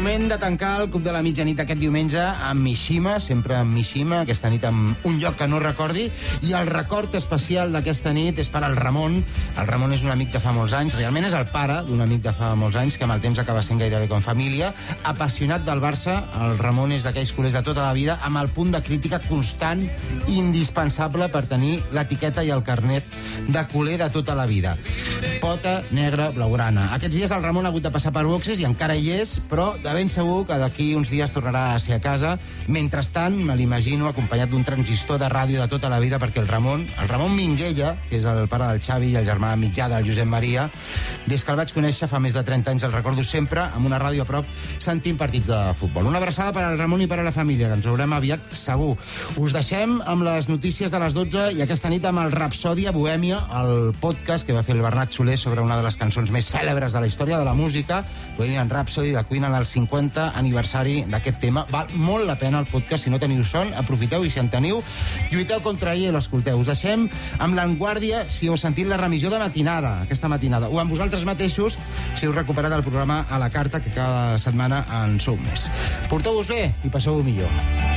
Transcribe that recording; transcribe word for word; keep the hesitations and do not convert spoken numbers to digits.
Moment de tancar el Club de la Mitjanit aquest diumenge amb Mishima, sempre amb Mishima, aquesta nit amb un lloc que no recordi, i el record especial d'aquesta nit és per al Ramon. El Ramon és un amic de fa molts anys, realment és el pare d'un amic de fa molts anys, que amb el temps acaba sent gairebé com família. Apassionat del Barça, el Ramon és d'aquells culers de tota la vida, amb el punt de crítica constant, indispensable per tenir l'etiqueta i el carnet de culer de tota la vida. Pota negra blaugrana. Aquests dies el Ramon ha hagut de passar per boxes i encara hi és, però de ben segur que d'aquí uns dies tornarà a ser a casa. Mentrestant, me l'imagino acompanyat d'un transistor de ràdio de tota la vida, perquè el Ramon, el Ramon Minguella, que és el pare del Xavi i el germà mitjà del Josep Maria, des que el vaig conèixer fa més de trenta anys, el recordo sempre amb una ràdio a prop sentint partits de futbol. Una abraçada per al Ramon i per a la família, que ens veurem aviat segur. Us deixem amb les notícies de les dotze i aquesta nit amb el Rapsòdia Bohèmia, el podcast que va fer el Bernat Soler sobre una de les cançons més cèlebres de la història de la música, Bohemian Rhapsody de Queen, en el cinquanta aniversari d'aquest tema. Val molt la pena el podcast, si no teniu son, aprofiteu, i si en teniu, lluiteu contra ell i l'escolteu. Us deixem amb l'Enguàrdia, si heu sentit la remissió de matinada, aquesta matinada, o amb vosaltres mateixos, si heu recuperat el programa a la carta, que cada setmana en sou més. Porteu-vos bé i passeu-ho millor.